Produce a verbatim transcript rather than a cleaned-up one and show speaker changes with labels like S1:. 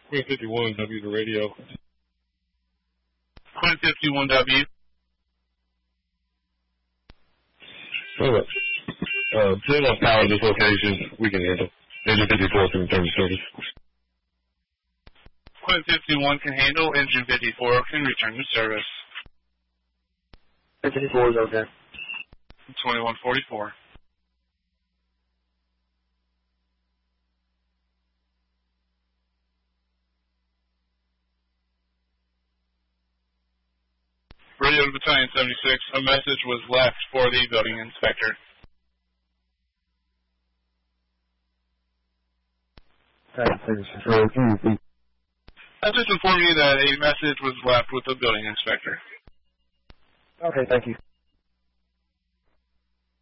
S1: Queen fifty-one, W to radio.
S2: Queen fifty-one W.
S1: Hold up. Uh, ten on power at this location. We can handle. Engine fifty-four can return to service.
S2: Queen fifty-one can handle. Engine fifty-four can return to service.
S3: fifty-four is okay.
S2: twenty-one forty-four. Radio to Battalion seventy-six, a message was left for the building inspector. I just informed you that a message was left with the building inspector.
S3: Okay, thank you.